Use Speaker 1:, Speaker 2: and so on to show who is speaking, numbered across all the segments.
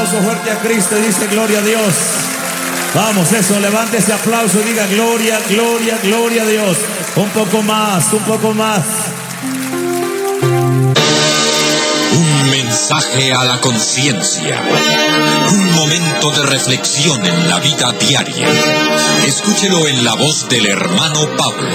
Speaker 1: aplauso fuerte a Cristo y dice gloria a Dios. Vamos, eso, levante ese aplauso y diga gloria, gloria, gloria a Dios. Un poco más, un poco más.
Speaker 2: Un mensaje a la conciencia. Un momento de reflexión en la vida diaria. Escúchelo en la voz del hermano Pablo.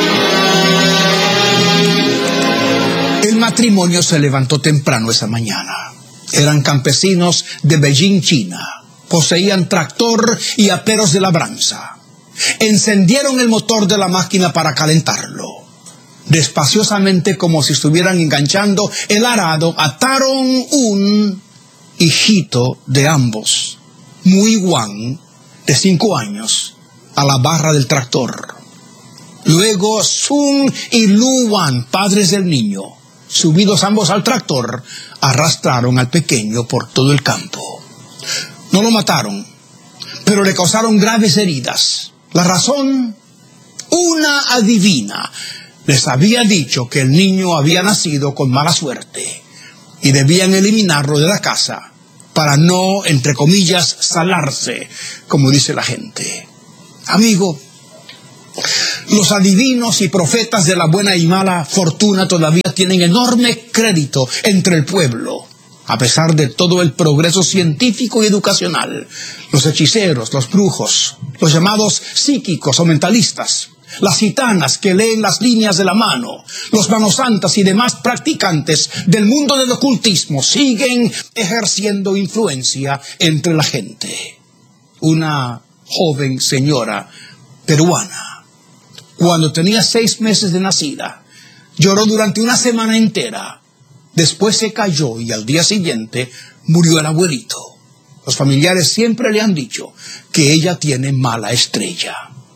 Speaker 3: El matrimonio se levantó temprano esa mañana. Eran campesinos de Beijing, China. Poseían tractor y aperos de labranza. Encendieron el motor de la máquina para calentarlo. Despaciosamente, como si estuvieran enganchando el arado, ataron un hijito de ambos, Muy Wan, de 5 años, a la barra del tractor. Luego Sun y Lu Wan, padres del niño, subidos ambos al tractor, arrastraron al pequeño por todo el campo. No lo mataron, pero le causaron graves heridas. La razón, una adivina les había dicho que el niño había nacido con mala suerte y debían eliminarlo de la casa para no, entre comillas, salarse, como dice la gente. Amigo, los adivinos y profetas de la buena y mala fortuna todavía tienen enorme crédito entre el pueblo. A pesar de todo el progreso científico y educacional, los hechiceros, los brujos, los llamados psíquicos o mentalistas, las gitanas que leen las líneas de la mano, los manosantas y demás practicantes del mundo del ocultismo siguen ejerciendo influencia entre la gente. Una joven señora peruana, cuando tenía 6 meses de nacida, lloró durante una semana entera. Después se cayó y al día siguiente murió el abuelito. Los familiares siempre le han dicho que ella tiene mala estrella.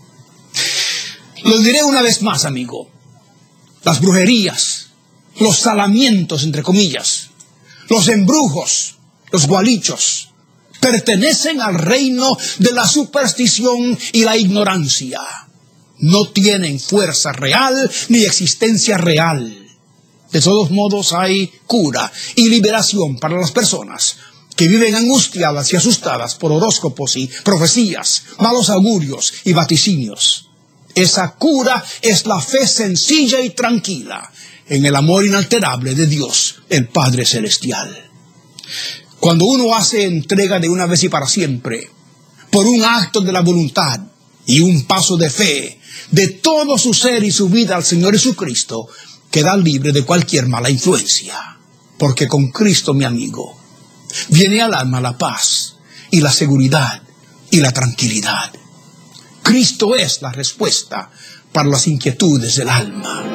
Speaker 3: Lo diré una vez más, amigo. Las brujerías, los salamientos, entre comillas, los embrujos, los gualichos, pertenecen al reino de la superstición y la ignorancia. No tienen fuerza real ni existencia real. De todos modos, hay cura y liberación para las personas que viven angustiadas y asustadas por horóscopos y profecías, malos augurios y vaticinios. Esa cura es la fe sencilla y tranquila en el amor inalterable de Dios, el Padre Celestial. Cuando uno hace entrega de una vez y para siempre, por un acto de la voluntad y un paso de fe, de todo su ser y su vida al Señor Jesucristo, queda libre de cualquier mala influencia. Porque con Cristo, mi amigo, viene al alma la paz y la seguridad y la tranquilidad. Cristo es la respuesta para las inquietudes del alma.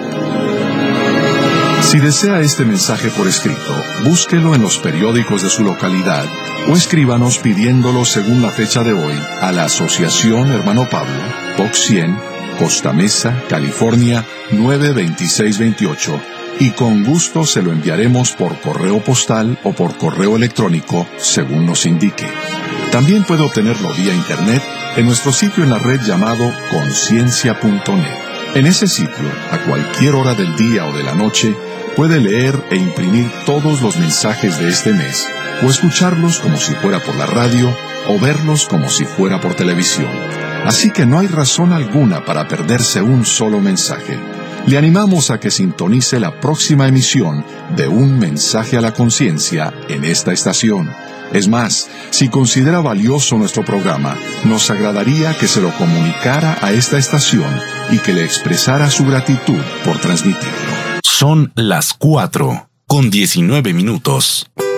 Speaker 4: Si desea este mensaje por escrito, búsquelo en los periódicos de su localidad o escríbanos pidiéndolo según la fecha de hoy a la Asociación Hermano Pablo, Box 100, Costa Mesa, California, 92628, y con gusto se lo enviaremos por correo postal o por correo electrónico, según nos indique. También puede obtenerlo vía internet en nuestro sitio en la red llamado conciencia.net. En ese sitio, a cualquier hora del día o de la noche, puede leer e imprimir todos los mensajes de este mes, o escucharlos como si fuera por la radio, o verlos como si fuera por televisión. Así que no hay razón alguna para perderse un solo mensaje. Le animamos a que sintonice la próxima emisión de Un Mensaje a la Conciencia en esta estación. Es más, si considera valioso nuestro programa, nos agradaría que se lo comunicara a esta estación y que le expresara su gratitud por transmitirlo.
Speaker 5: Son las 4:19.